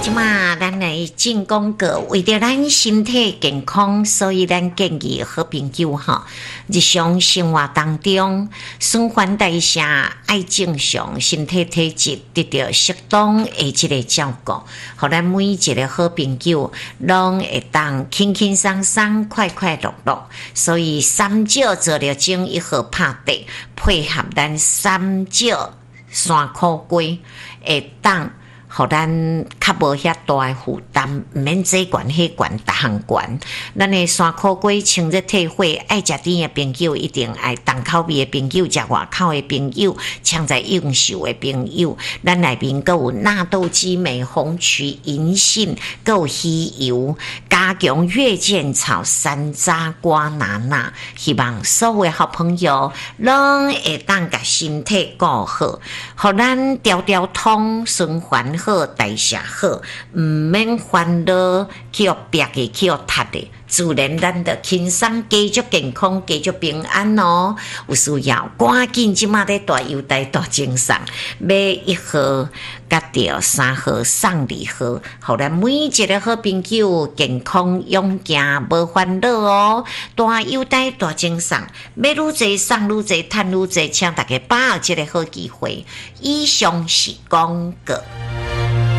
即嘛，咱来进广告，为着咱身体健康，所以咱建议好朋友哈，日常生活当中，循环代谢爱正常，身体体质得到适当的这个照顾，互咱每一个好朋友拢会当轻轻松松、快快乐乐。所以三椒做了整一盒拍地，配合咱三椒山苦龟，会当。互咱较无遐大诶负担，毋免这悬迄悬，逐项悬。咱诶山苦龟清热退火，爱食甜诶朋友一定爱重口味诶朋友，食外口诶朋友，呛在应酬诶朋友。咱内面阁有纳豆激酶、红曲、银杏，阁有鱼油，加强月见草、山楂、瓜拿纳。希望所有诶好朋友拢会当甲身体顾好，互咱条条通循环。好代谢好，毋免烦恼去互逼的，去互踢的，自然咱就轻松，继续健康，继续平安哦。有需要赶紧即马咧大优待大精神，买1盒，甲着3盒送2盒，互咱每一个好朋友健康勇健，无烦恼哦。大优待大精神，买愈侪送愈侪，趁愈侪，请大家把握这个好机会。以上是广告。